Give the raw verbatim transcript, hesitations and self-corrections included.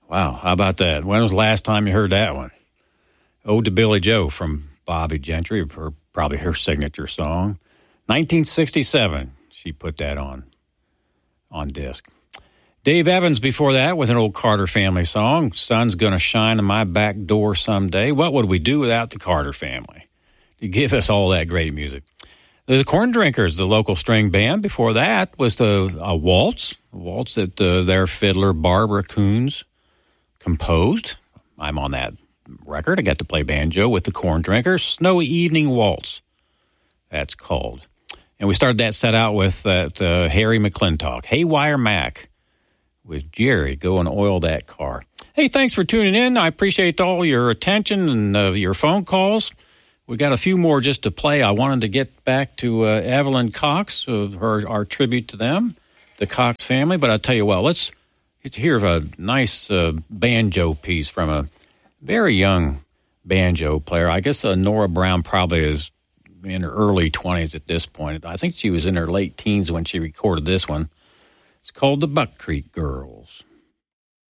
Wow, how about that? When was the last time you heard that one? Ode to Billy Joe from Bobby Gentry, her, probably her signature song. nineteen sixty-seven, she put that on, on disc. Dave Evans before that with an old Carter family song, Sun's Gonna Shine on My Back Door Someday. What would we do without the Carter family to give us all that great music? The Corn Drinkers, the local string band. Before that was the a waltz, a waltz that uh, their fiddler Barbara Coons composed. I'm on that record. I got to play banjo with the Corn Drinkers. Snowy Evening Waltz, that's called. And we started that set out with that uh, Harry McClintock, Haywire Mac, with Jerry, Go and Oil That Car. Hey, thanks for tuning in. I appreciate all your attention and uh, your phone calls. We got a few more just to play. I wanted to get back to uh, Evelyn Cox, uh, her our tribute to them, the Cox family. But I'll tell you what, let's hear a nice uh, banjo piece from a very young banjo player. I guess uh, Nora Brown probably is in her early twenties at this point. I think she was in her late teens when she recorded this one. It's called the Buck Creek Girls.